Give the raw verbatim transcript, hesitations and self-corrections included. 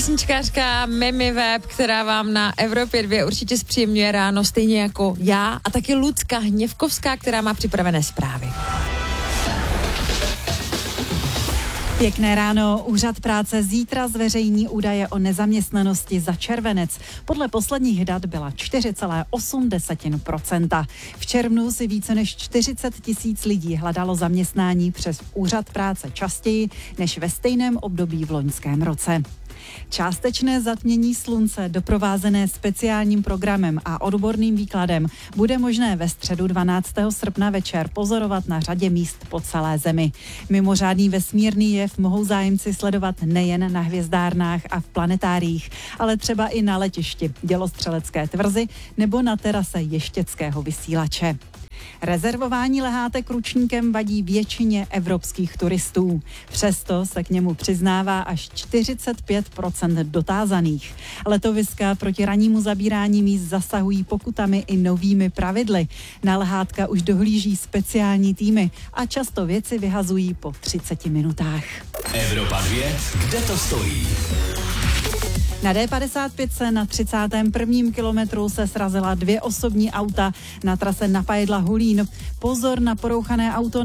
Písničkářka Mimi Webb, která vám na Evropě dva určitě zpříjemňuje ráno, stejně jako já, a taky Lucka Hněvkovská, která má připravené zprávy. Pěkné ráno. Úřad práce zítra zveřejní údaje o nezaměstnanosti za červenec. Podle posledních dat byla čtyři celá osm procenta. V červnu si více než čtyřicet tisíc lidí hledalo zaměstnání přes úřad práce častěji než ve stejném období v loňském roce. Částečné zatmění slunce doprovázené speciálním programem a odborným výkladem bude možné ve středu dvanáctého srpna večer pozorovat na řadě míst po celé zemi. Mimořádný vesmírný jev mohou zájemci sledovat nejen na hvězdárnách a v planetáriích, ale třeba i na letišti, dělostřelecké tvrzi nebo na terase ještěckého vysílače. Rezervování lehátek ručníkem vadí většině evropských turistů. Přesto se k němu přiznává až čtyřicet pět procent dotázaných. Letoviska proti rannímu zabírání míst zasahují pokutami i novými pravidly. Na lehátka už dohlíží speciální týmy a často věci vyhazují po třiceti minutách. Evropa dva, kde to stojí? Na D padesát pět se na třicátém prvním kilometru se srazila dvě osobní auta na trase Napajedla Hulín. Pozor na porouchané auto